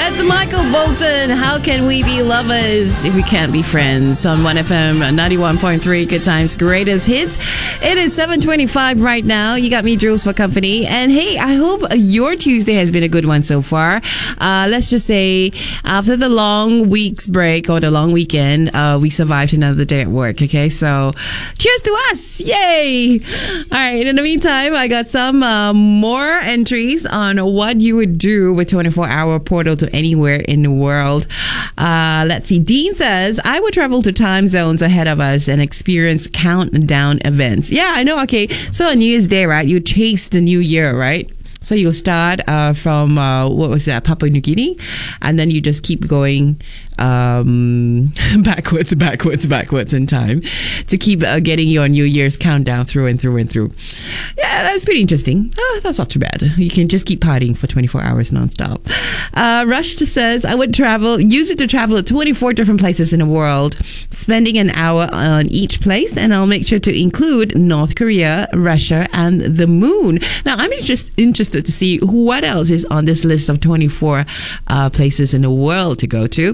That's Michael Bolton. How can we be lovers if we can't be friends? On 1FM 91.3, Good Times, Greatest Hits. It is 7:25 right now. You got me, Jules, for company. And hey, I hope your Tuesday has been a good one so far. Let's just say after the long week's break or the long weekend, we survived another day at work. Okay, so cheers to us. Yay. All right. In the meantime, I got some more entries on what you would do with 24-hour portal to anywhere in the world. Let's see. Dean says, I would travel to time zones ahead of us and experience countdown events. Yeah, I know. Okay. So on New Year's Day, right? You chase the new year, right? So you'll start from, what was that, Papua New Guinea? And then you just keep going backwards in time to keep getting your New Year's countdown through and through and through. Yeah, that's pretty interesting. Oh, that's not too bad. You can just keep partying for 24 hours nonstop. Rush just says, I would use it to travel to 24 different places in the world, spending an hour on each place, and I'll make sure to include North Korea, Russia, and the moon. Now, I'm just interested to see what else is on this list of 24 places in the world to go to.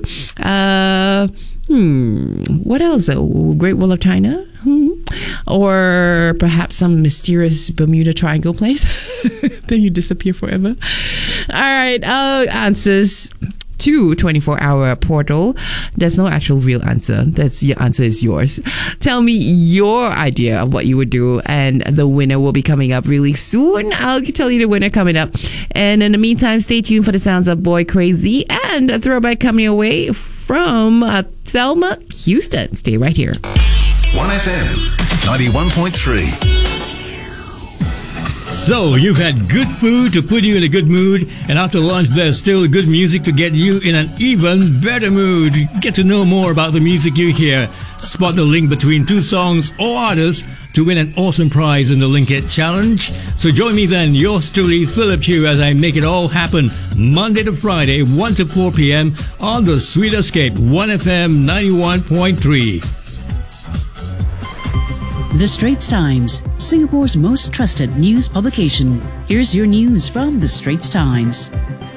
What else? Great Wall of China? Or perhaps some mysterious Bermuda Triangle place? Then you disappear forever. All right, answers to 24-hour portal. There's no actual real answer. Your answer is yours. Tell me your idea of what you would do, and the winner will be coming up really soon. I'll tell you the winner coming up. And in the meantime, stay tuned for the sounds of Boy Crazy and a throwback coming away from Thelma Houston. Stay right here. 1FM 91.3. So, you've had good food to put you in a good mood, and after lunch there's still good music to get you in an even better mood. Get to know more about the music you hear. Spot the link between two songs or artists to win an awesome prize in the Link It Challenge. So join me then, yours truly, Philip Chew, as I make it all happen Monday to Friday, 1 to 4 p.m. on the Sweet Escape, 1FM 91.3. The Straits Times, Singapore's most trusted news publication. Here's your news from The Straits Times.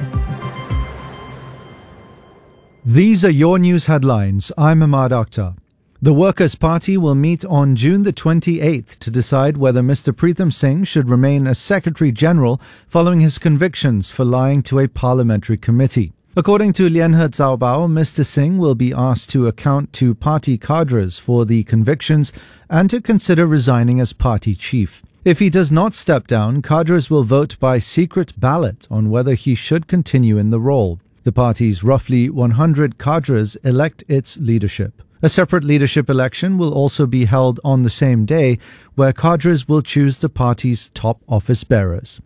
These are your news headlines. I'm Ahmad Akhtar. The Workers' Party will meet on June the 28th to decide whether Mr. Pritham Singh should remain as Secretary General following his convictions for lying to a parliamentary committee. According to Lianhe Zaobao, Mr. Singh will be asked to account to party cadres for the convictions and to consider resigning as party chief. If he does not step down, cadres will vote by secret ballot on whether he should continue in the role. The party's roughly 100 cadres elect its leadership. A separate leadership election will also be held on the same day, where cadres will choose the party's top office bearers.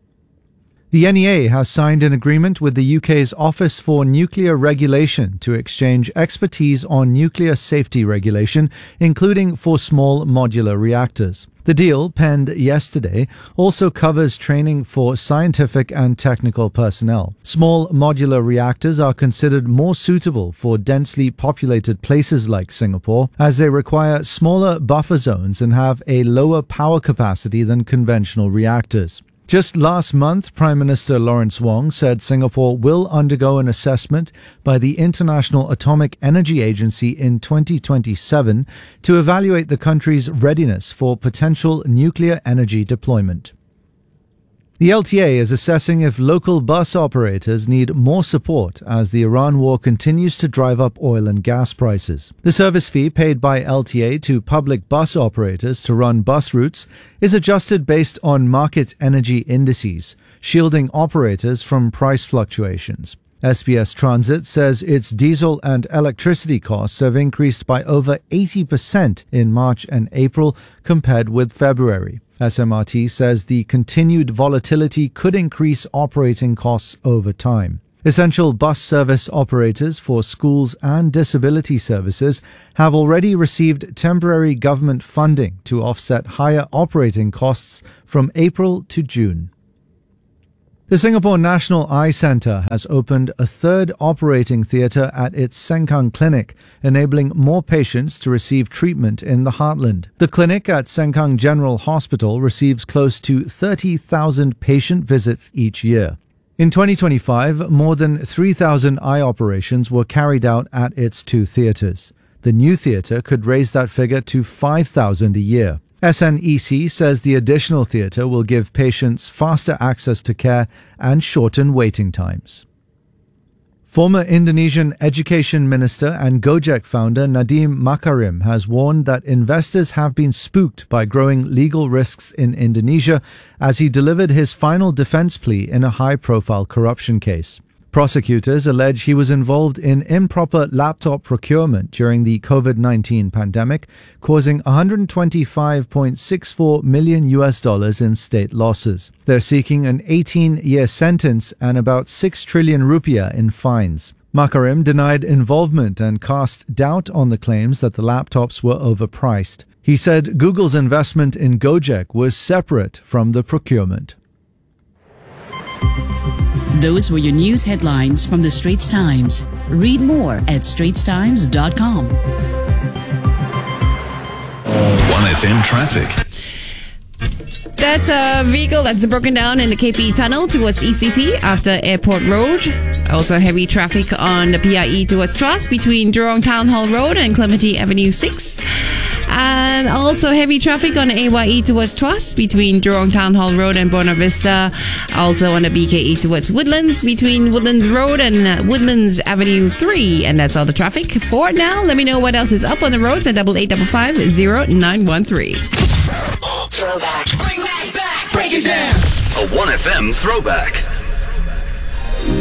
The NEA has signed an agreement with the UK's Office for Nuclear Regulation to exchange expertise on nuclear safety regulation, including for small modular reactors. The deal, penned yesterday, also covers training for scientific and technical personnel. Small modular reactors are considered more suitable for densely populated places like Singapore, as they require smaller buffer zones and have a lower power capacity than conventional reactors. Just last month, Prime Minister Lawrence Wong said Singapore will undergo an assessment by the International Atomic Energy Agency in 2027 to evaluate the country's readiness for potential nuclear energy deployment. The LTA is assessing if local bus operators need more support as the Iran war continues to drive up oil and gas prices. The service fee paid by LTA to public bus operators to run bus routes is adjusted based on market energy indices, shielding operators from price fluctuations. SBS Transit says its diesel and electricity costs have increased by over 80% in March and April compared with February. SMRT says the continued volatility could increase operating costs over time. Essential bus service operators for schools and disability services have already received temporary government funding to offset higher operating costs from April to June. The Singapore National Eye Centre has opened a third operating theatre at its Sengkang Clinic, enabling more patients to receive treatment in the heartland. The clinic at Sengkang General Hospital receives close to 30,000 patient visits each year. In 2025, more than 3,000 eye operations were carried out at its 2 theatres. The new theatre could raise that figure to 5,000 a year. SNEC says the additional theatre will give patients faster access to care and shorten waiting times. Former Indonesian Education Minister and Gojek founder Nadiem Makarim has warned that investors have been spooked by growing legal risks in Indonesia as he delivered his final defense plea in a high-profile corruption case. Prosecutors allege he was involved in improper laptop procurement during the COVID-19 pandemic, causing $125.64 million in state losses. They're seeking an 18-year sentence and about 6 trillion rupiah in fines. Makarim denied involvement and cast doubt on the claims that the laptops were overpriced. He said Google's investment in Gojek was separate from the procurement. Those were your news headlines from the Straits Times. Read more at straitstimes.com. 1FM traffic. That's a vehicle that's broken down in the KP tunnel towards ECP after Airport Road. Also heavy traffic on the PIE towards Tuas between Jurong Town Hall Road and Clementi Avenue 6. And also heavy traffic on the AYE towards Tuas between Jurong Town Hall Road and Buona Vista. Also on the BKE towards Woodlands between Woodlands Road and Woodlands Avenue 3. And that's all the traffic for now. Let me know what else is up on the roads at 8855-0913. Throwback. Bring that back. Break it down. A 1FM throwback.